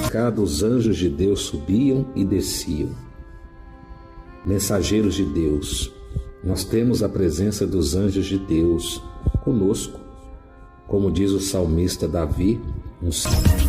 escada os anjos de Deus subiam e desciam. Mensageiros de Deus, nós temos a presença dos anjos de Deus conosco, como diz o salmista Davi, no Salmo.